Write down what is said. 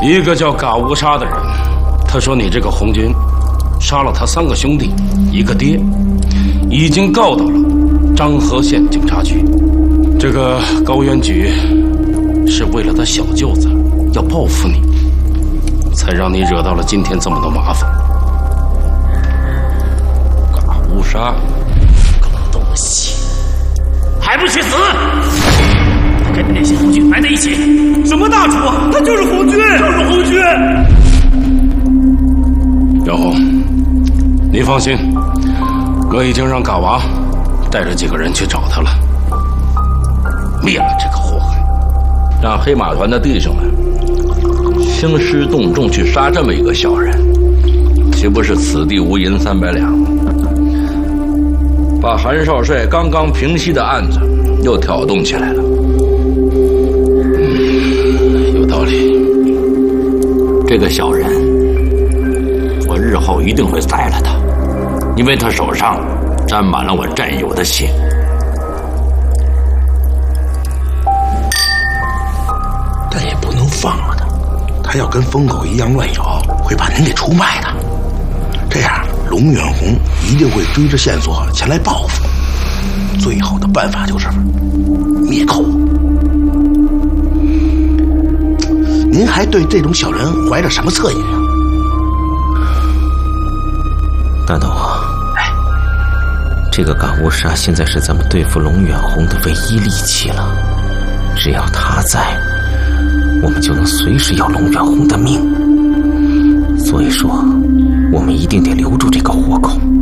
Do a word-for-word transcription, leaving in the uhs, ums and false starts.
一个叫嘎乌沙的人，他说你这个红军杀了他三个兄弟，一个爹，已经告到了漳河县警察局。这个高元举是为了他小舅子要报复你，才让你惹到了今天这么多麻烦。 嘎乌沙，狗东西，还不去死！跟那些红军埋在一起！ 什么大厨？他就是红军，就是红军！ 姚红，你放心，我已经让嘎娃带着几个人去找他了，灭了这个祸害。 让黑马团的弟兄们兴师动众去杀这么一个小人，岂不是此地无银三百两？把韩少帅刚刚平息的案子又挑动起来了。 有道理。 这个小人，我日后一定会宰了他，因为他手上沾满了我战友的血。 但也不能放了他，他要跟疯狗一样乱咬，会把您给出卖的。这样，龙远红一定会追着线索前来报复。最好的办法就是灭口。您还对这种小人怀着什么恻隐啊？ 大东，哎，这个嘎乌沙现在是咱们对付龙远红的唯一利器了。只要他在，我们就能随时要龙远红的命。所以说，我们一定得留住这个活口。